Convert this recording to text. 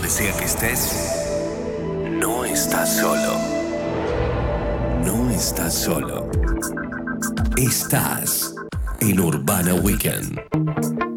sea que estés, no estás solo. No estás solo. Estás en Urbana Weekend.